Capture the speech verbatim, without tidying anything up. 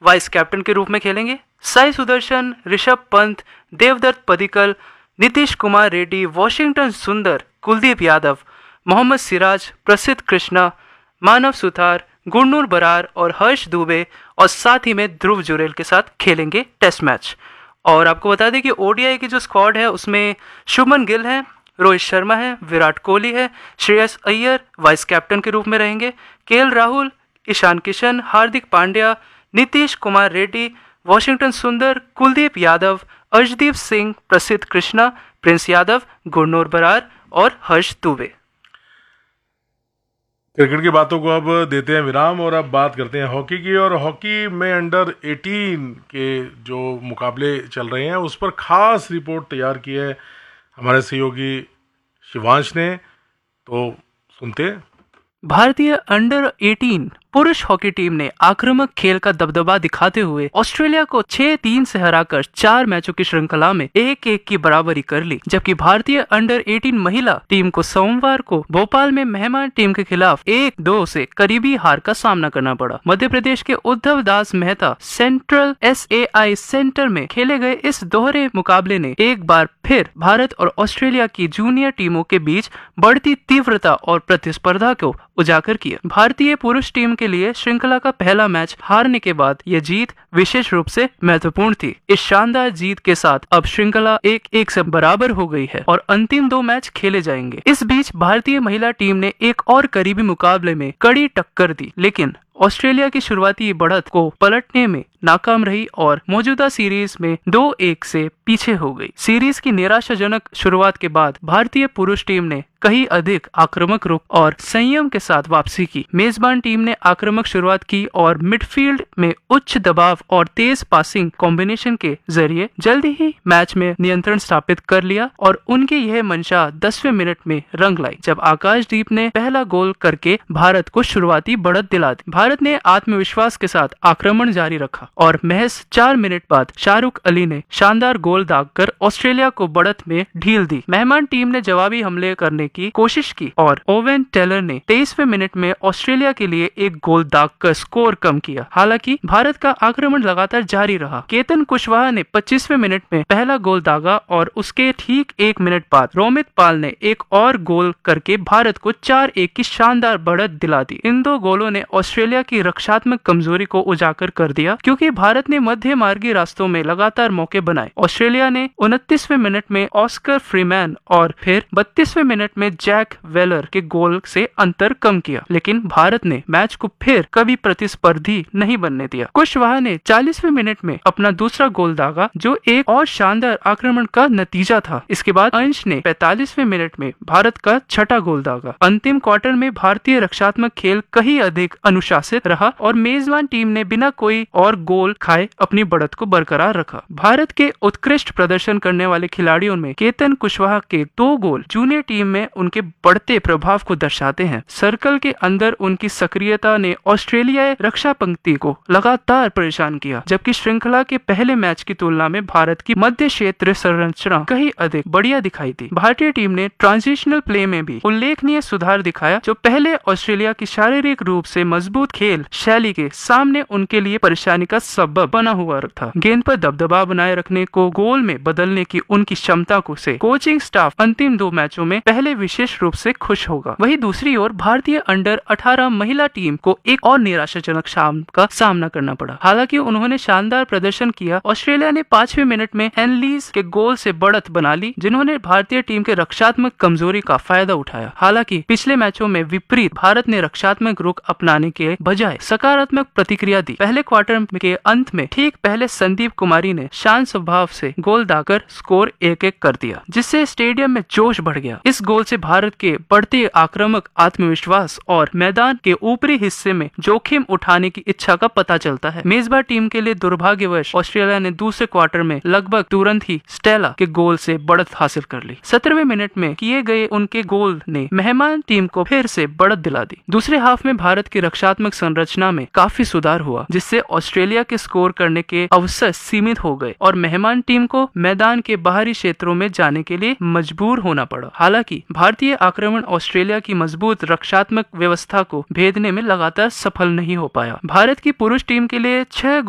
Vice captain के रूप में खेलेंगे। साई सुदर्शन, ऋषभ पंत, देवदत्त पडिक्कल, नीतीश कुमार रेड्डी, वॉशिंगटन सुंदर, कुलदीप यादव, मोहम्मद सिराज, प्रसिद्ध कृष्णा, मानव सुथार, गुरनूर बरार और हर्ष दुबे और साथ ही में ध्रुव जुरेल के साथ खेलेंगे टेस्ट मैच। और आपको बता दें कि ओडीआई की जो स्क्वाड है उसमें शुभमन गिल है, रोहित शर्मा है, विराट कोहली है, श्रेयस अय्यर वाइस कैप्टन के रूप में रहेंगे, केएल राहुल, ईशान किशन, हार्दिक पांड्या, नीतीश कुमार रेड्डी, वॉशिंगटन सुंदर, कुलदीप यादव, अर्शदीप सिंह, प्रसिद्ध कृष्णा, प्रिंस यादव, गुरनूर बरार और हर्ष दुबे। क्रिकेट की बातों को अब देते हैं विराम और अब बात करते हैं हॉकी की। और हॉकी में अंडर अठारह के जो मुकाबले चल रहे हैं उस पर खास रिपोर्ट तैयार की है हमारे सहयोगी शिवांश ने, तो सुनते हैं। भारतीय अंडर अठारह पुरुष हॉकी टीम ने आक्रामक खेल का दबदबा दिखाते हुए ऑस्ट्रेलिया को छह तीन से हराकर चार मैचों की श्रृंखला में एक एक की बराबरी कर ली, जबकि भारतीय अंडर अठारह महिला टीम को सोमवार को भोपाल में मेहमान टीम के खिलाफ एक दो से करीबी हार का सामना करना पड़ा। मध्य प्रदेश के उद्धव दास Mehta central S A I centre में खेले गए इस दोहरे मुकाबले ने एक बार फिर भारत और ऑस्ट्रेलिया की जूनियर टीमों के बीच बढ़ती तीव्रता और प्रतिस्पर्धा को उजागर किया। भारतीय पुरुष टीम के लिए श्रृंखला का पहला मैच हारने के बाद यह जीत विशेष रूप से महत्वपूर्ण थी। इस शानदार जीत के साथ अब श्रृंखला एक एक से बराबर हो गई है और अंतिम दो मैच खेले जाएंगे। इस बीच भारतीय महिला टीम ने एक और करीबी मुकाबले में कड़ी टक्कर दी, लेकिन ऑस्ट्रेलिया की शुरुआती बढ़त को पलटने में नाकाम रही और मौजूदा सीरीज में दो एक से पीछे हो गई। सीरीज की निराशाजनक शुरुआत के बाद भारतीय पुरुष टीम ने कहीं अधिक आक्रामक रुख और संयम के साथ वापसी की। मेजबान टीम ने आक्रामक शुरुआत की और मिडफील्ड में उच्च दबाव और तेज पासिंग कॉम्बिनेशन के जरिए जल्दी ही मैच में नियंत्रण स्थापित कर लिया और उनकी यह मंशा दसवें मिनट में रंग लाई, जब आकाशदीप ने पहला गोल करके भारत को शुरुआती बढ़त दिला दी। भारत ने आत्मविश्वास के साथ आक्रमण जारी रखा और महज चार मिनट बाद शाहरुख अली ने शानदार गोल दागकर ऑस्ट्रेलिया को बढ़त में ढील दी। मेहमान टीम ने जवाबी हमले करने की कोशिश की और ओवेन टेलर ने तेईसवें मिनट में ऑस्ट्रेलिया के लिए एक गोल दागकर स्कोर कम किया। हालांकि भारत का आक्रमण लगातार जारी रहा। केतन कुशवाहा ने पच्चीसवें मिनट में पहला गोल दागा और उसके ठीक एक मिनट बाद रोमित पाल ने एक और गोल करके भारत को चार एक की शानदार बढ़त दिला दी। इन दो गोलों ने ऑस्ट्रेलिया की रक्षात्मक कमजोरी को उजागर कर दिया, क्योंकि भारत ने मध्य मार्गी रास्तों में लगातार मौके बनाए। ऑस्ट्रेलिया ने उनतीसवें मिनट में ऑस्कर फ्रीमैन और फिर बत्तीसवें मिनट में जैक वेलर के गोल से अंतर कम किया, लेकिन भारत ने मैच को फिर कभी प्रतिस्पर्धी नहीं बनने दिया। कुशवाहा ने चालीसवें मिनट में अपना दूसरा गोल दागा, जो एक और शानदार आक्रमण का नतीजा था। इसके बाद अंश ने पैंतालीसवें मिनट में भारत का छठा गोल दागा। अंतिम क्वार्टर में भारतीय रक्षात्मक खेल कहीं अधिक अनुशासित रहा और मेजबान टीम ने बिना कोई और गोल खाए अपनी बढ़त को बरकरार रखा। भारत के उत्कृष्ट प्रदर्शन करने वाले खिलाड़ियों में केतन कुशवाहा के दो गोल जूनियर टीम में उनके बढ़ते प्रभाव को दर्शाते हैं। सर्कल के अंदर उनकी सक्रियता ने ऑस्ट्रेलियाई रक्षा पंक्ति को लगातार परेशान किया, जबकि श्रृंखला के पहले मैच की तुलना में भारत की मध्य क्षेत्र संरचना कहीं अधिक बढ़िया दिखाई दी। भारतीय टीम ने ट्रांजिशनल प्ले में भी उल्लेखनीय सुधार दिखाया, जो पहले ऑस्ट्रेलिया की शारीरिक रूप से मजबूत खेल शैली के सामने उनके लिए परेशानी का सबब बना हुआ था। गेंद पर दबदबा बनाए रखने को गोल में बदलने की उनकी क्षमता को से कोचिंग स्टाफ अंतिम दो मैचों में पहले विशेष रूप से खुश होगा। वहीं दूसरी ओर भारतीय अंडर अठारह महिला टीम को एक और निराशाजनक शाम का सामना करना पड़ा। हालांकि उन्होंने शानदार प्रदर्शन किया। ऑस्ट्रेलिया ने पांचवें मिनट में एनलीज के गोल से बढ़त बना ली, जिन्होंने भारतीय टीम के रक्षात्मक कमजोरी का फायदा उठाया। हालांकि पिछले मैचों में विपरीत भारत ने रक्षात्मक रुख अपनाने के बजाय सकारात्मक प्रतिक्रिया दी। पहले क्वार्टर के अंत में ठीक पहले संदीप कुमारी ने शांत स्वभाव से गोल दाकर स्कोर एक एक कर दिया, जिससे स्टेडियम में जोश बढ़ गया। इस गोल से भारत के बढ़ते आक्रामक आत्मविश्वास और मैदान के ऊपरी हिस्से में जोखिम उठाने की इच्छा का पता चलता है। मेजबान टीम के लिए दुर्भाग्यवश ऑस्ट्रेलिया ने दूसरे क्वार्टर में लगभग तुरंत ही स्टेला के गोल से बढ़त हासिल कर ली। सत्रहवें मिनट में किए गए उनके गोल ने मेहमान टीम को फिर से बढ़त दिला दी। दूसरे हाफ में भारत की रक्षात्मक संरचना में काफी सुधार हुआ, जिससे ऑस्ट्रेलिया के स्कोर करने के अवसर सीमित हो गए और मेहमान टीम को मैदान के बाहरी क्षेत्रों में जाने के लिए मजबूर होना पड़ा। हालांकि भारतीय आक्रमण ऑस्ट्रेलिया की मजबूत रक्षात्मक व्यवस्था को भेदने में लगातार सफल नहीं हो पाया। भारत की पुरुष टीम के लिए छह